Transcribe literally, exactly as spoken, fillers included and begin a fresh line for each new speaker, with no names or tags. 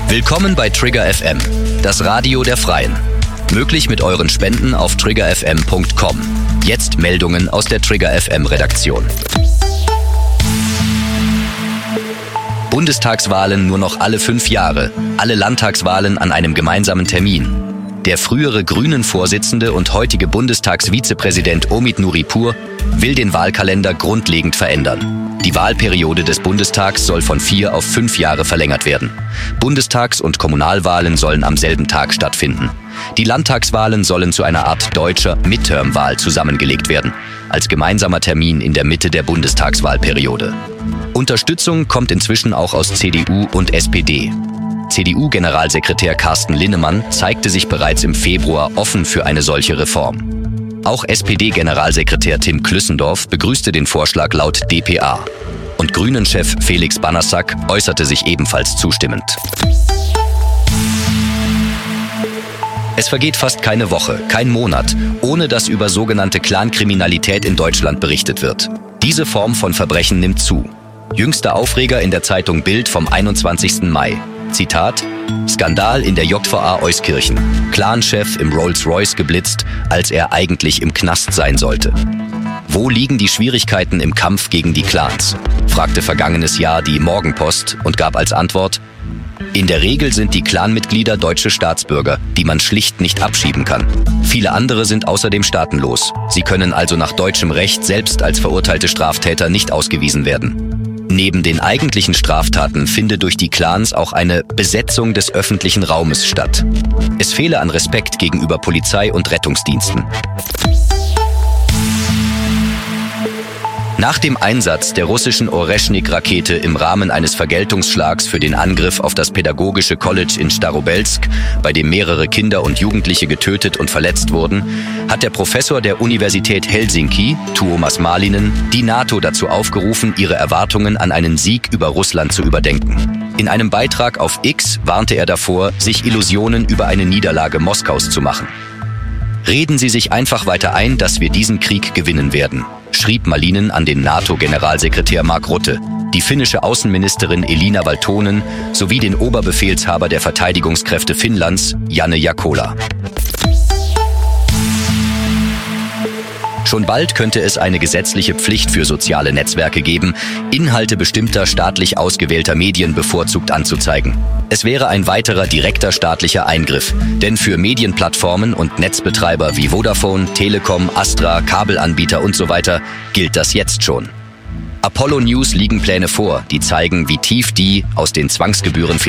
Willkommen bei Trigger F M, das Radio der Freien. Möglich mit euren Spenden auf trigger f m punkt com. Jetzt Meldungen aus der Trigger F M Redaktion. Bundestagswahlen nur noch alle fünf Jahre, alle Landtagswahlen an einem gemeinsamen Termin. Der frühere Grünen-Vorsitzende und heutige Bundestagsvizepräsident Omid Nuripur will den Wahlkalender grundlegend verändern. Die Wahlperiode des Bundestags soll von vier auf fünf Jahre verlängert werden. Bundestags- und Kommunalwahlen sollen am selben Tag stattfinden. Die Landtagswahlen sollen zu einer Art deutscher Midterm-Wahl zusammengelegt werden, als gemeinsamer Termin in der Mitte der Bundestagswahlperiode. Unterstützung kommt inzwischen auch aus C D U und S P D. C D U-Generalsekretär Carsten Linnemann zeigte sich bereits im Februar offen für eine solche Reform. Auch S P D-Generalsekretär Tim Klüssendorf begrüßte den Vorschlag laut D P A. Und Grünen-Chef Felix Banassack äußerte sich ebenfalls zustimmend. Es vergeht fast keine Woche, kein Monat, ohne dass über sogenannte Clankriminalität in Deutschland berichtet wird. Diese Form von Verbrechen nimmt zu. Jüngster Aufreger in der Zeitung Bild vom einundzwanzigsten Mai. Zitat: Skandal in der J V A Euskirchen. Clanchef im Rolls-Royce geblitzt, als er eigentlich im Knast sein sollte. Wo liegen die Schwierigkeiten im Kampf gegen die Clans? Fragte vergangenes Jahr die Morgenpost und gab als Antwort: In der Regel sind die Clanmitglieder deutsche Staatsbürger, die man schlicht nicht abschieben kann. Viele andere sind außerdem staatenlos. Sie können also nach deutschem Recht selbst als verurteilte Straftäter nicht ausgewiesen werden. Neben den eigentlichen Straftaten finde durch die Clans auch eine Besetzung des öffentlichen Raumes statt. Es fehle an Respekt gegenüber Polizei und Rettungsdiensten. Nach dem Einsatz der russischen Oreschnik-Rakete im Rahmen eines Vergeltungsschlags für den Angriff auf das Pädagogische College in Starobelsk, bei dem mehrere Kinder und Jugendliche getötet und verletzt wurden, hat der Professor der Universität Helsinki, Tuomas Malinen, die NATO dazu aufgerufen, ihre Erwartungen an einen Sieg über Russland zu überdenken. In einem Beitrag auf X warnte er davor, sich Illusionen über eine Niederlage Moskaus zu machen. Reden Sie sich einfach weiter ein, dass wir diesen Krieg gewinnen werden, schrieb Malinen an den NATO-Generalsekretär Mark Rutte, die finnische Außenministerin Elina Valtonen sowie den Oberbefehlshaber der Verteidigungskräfte Finnlands, Janne Jakola. Schon bald könnte es eine gesetzliche Pflicht für soziale Netzwerke geben, Inhalte bestimmter staatlich ausgewählter Medien bevorzugt anzuzeigen. Es wäre ein weiterer direkter staatlicher Eingriff, denn für Medienplattformen und Netzbetreiber wie Vodafone, Telekom, Astra, Kabelanbieter und so weiter gilt das jetzt schon. Apollo News liegen Pläne vor, die zeigen, wie tief die aus den Zwangsgebühren